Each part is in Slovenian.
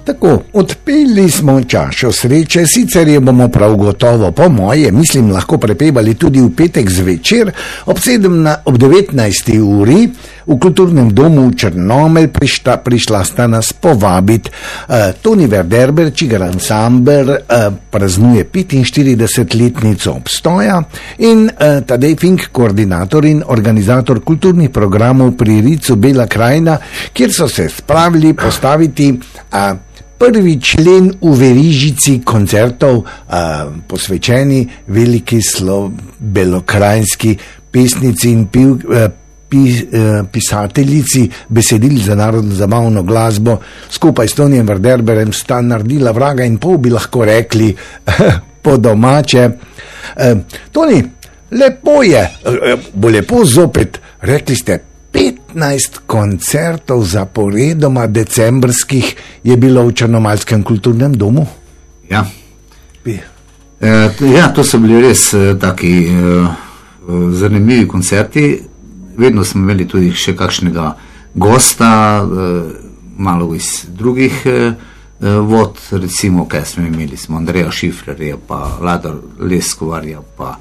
Tako, odpeli smo čašo sreče, sicer jo bomo prav gotovo, po moje, mislim, lahko prepevali tudi v petek zvečer ob 19. uri v kulturnem domu v Črnomelj. Prišla sta nas povabiti Toni Verderber, čigar ansambel praznuje 45-letnico obstoja, in Tadej Fink, koordinator in organizator kulturnih programov pri Ricu Bela krajina, kjer so se spravili postaviti prvi člen v verižici koncertov, posvečeni veliki belokrajinski pesnici in pisateljici besedil za narodno zabavno glasbo. Skupaj s Tonijem Verderberem sta naredila vraga in pol, bi lahko rekli po domače. Toni, lepo je, bo lepo zopet, rekli ste, 15 koncertov zaporedoma decembrskih je bilo v Črnomaljskem kulturnem domu? Ja. Ja, to so bili res taki zanimivi koncerti. Vedno smo imeli tudi še kakšnega gosta, malo iz drugih vod, recimo, kaj smo imeli, smo Andreja Šifrerja, pa Lada Leskovarja, pa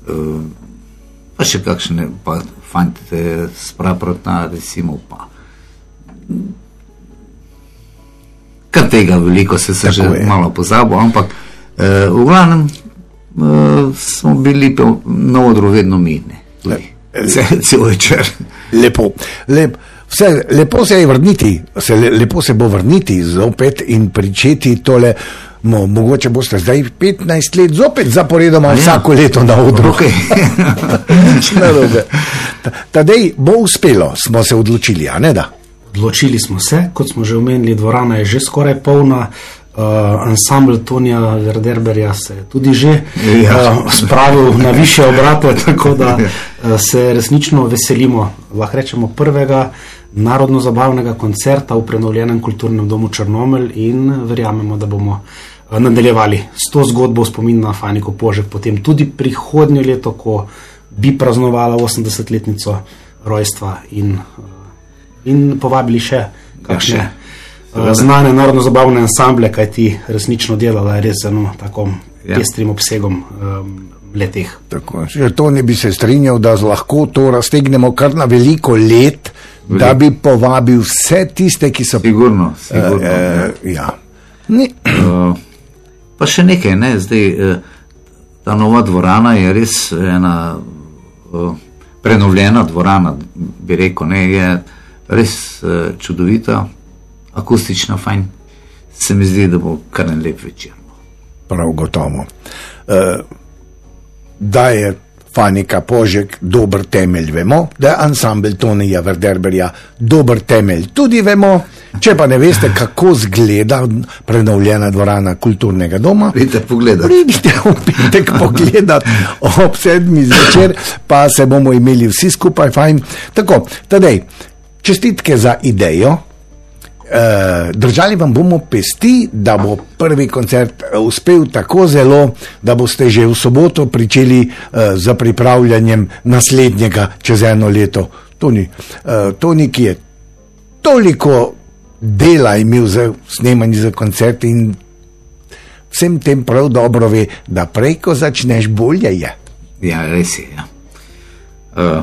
še kakšne, pa fante Spraprotna, recimo, pa kar tega veliko se že malo pozabo, ampak v glavnem smo bili na odru vedno mi, cel večer. Lepo se je vrniti, lepo se bo vrniti zopet in pričeti tole. Mogoče boste zdaj 15 let zopet zaporedoma vsako leto na odru. Okay. Tadej, bo uspelo, smo se odločili, a ne da? Odločili smo se, kot smo že omenili, dvorana je že skoraj polna, ansambl Tonija Verderberja se je tudi že spravil na više obrate, tako da se resnično veselimo, lahko rečemo, prvega narodno-zabavnega koncerta v prenovljenem kulturnem domu Črnomelj in verjamemo, da bomo nadaljevali s to zgodbo v spomin na Faniko Požek potem tudi prihodnje leto, ko bi praznovala 80-letnico rojstva in povabili še kakšne znane narodno-zabavne ansamble, kaj ti resnično delala res z takom pestrim obsegom letih. Tako, to ne bi se strinjal, da lahko to raztegnemo kar na veliko let, da bi povabil vse tiste, ki so... Sigurno. Ja. Pa še nekaj, ne, zdaj ta nova dvorana je res ena prenovljena dvorana, bi rekel, ne, je res čudovita, akustična, fajn. Se mi zdi, da bo kar en lep večer. Prav gotovo. Da je Fanika Požek dober temelj, vemo, da je ansambel Tonija Verderberja dober temelj, tudi vemo. Če pa ne veste, kako zgleda prenovljena dvorana kulturnega doma, pridite v petek pogledat ob 7. zvečer, pa se bomo imeli vsi skupaj fajn. Tako, Tadej, čestitke za idejo. Držali vam bomo pesti, da bo prvi koncert uspel tako zelo, da boste že v soboto pričeli za pripravljanjem naslednjega čez eno leto. Toni, ki je toliko dela imel za snemanje za koncert in vsem tem prav dobro ve, da prej, ko začneš, bolje je. Ja, res je, ja.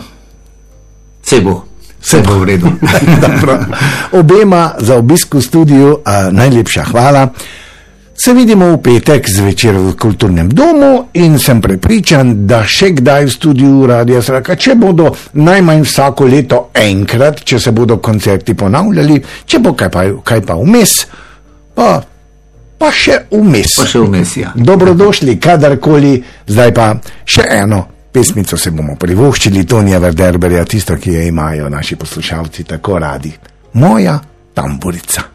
Vse bo v redu. Obema za obisk v studiu najlepša hvala. Se vidimo v petek zvečer v kulturnem domu in sem prepričan, da še kdaj v studiu Radia Sraka, če bodo najmanj vsako leto enkrat, če se bodo koncerti ponavljali, če bo kaj pa vmes, pa še vmes. Ja. Dobrodošli kadarkoli, zdaj pa še eno pesmico se bomo privoščili Tonija Verderberja, tisto, ki jo imajo naši poslušalci tako radi. Moja tamburica.